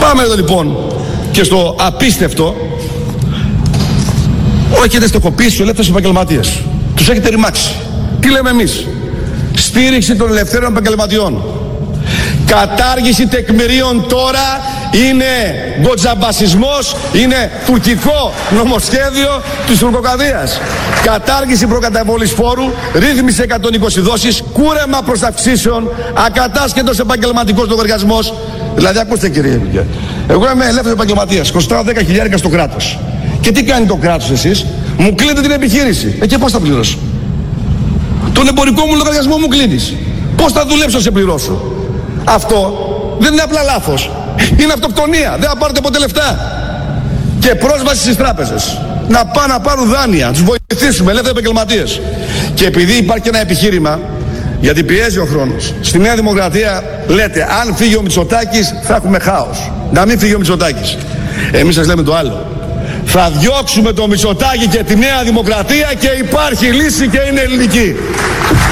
Πάμε εδώ λοιπόν και στο απίστευτο. Έχετε στοχοποιήσει τους ελεύθερους επαγγελματίες. Τους έχετε ρημάξει. Τι λέμε εμείς? Στήριξη των ελευθέρων επαγγελματιών. Κατάργηση τεκμηρίων τώρα είναι γκοτζαμπασισμός, είναι τουρκικό νομοσχέδιο της τουρκοκαδίας. Κατάργηση προκαταβολής φόρου, ρύθμιση 120 δόσεις, κούρεμα προς αυξήσεων, ακατάσχετος επαγγελματικός λογαριασμός. Δηλαδή, ακούστε κύριε Υπουργέ, εγώ είμαι ελεύθερος επαγγελματίας, κοστάω 10.000 στο κράτος. Και τι κάνει το κράτος εσείς? Μου κλείνετε την επιχείρηση. Και πώς θα πληρώσω? Τον εμπορικό μου λογαριασμό μου κλείνεις. Πώς θα δουλέψω να σε πληρώσω? Αυτό δεν είναι απλά λάθος. Είναι αυτοκτονία. Δεν θα πάρετε ποτέ λεφτά. Και πρόσβαση στις τράπεζες. Να πάνε να πάρουν δάνεια. Να τους βοηθήσουμε, ελεύθεροι επαγγελματίες. Και επειδή υπάρχει και ένα επιχείρημα, γιατί πιέζει ο χρόνος, στη Νέα Δημοκρατία λέτε, αν φύγει ο Μητσοτάκης θα έχουμε χάος. Να μην φύγει ο Μητσοτάκης. Εμείς σας λέμε το άλλο. Θα διώξουμε το Μητσοτάκη και τη Νέα Δημοκρατία και υπάρχει λύση και είναι ελληνική.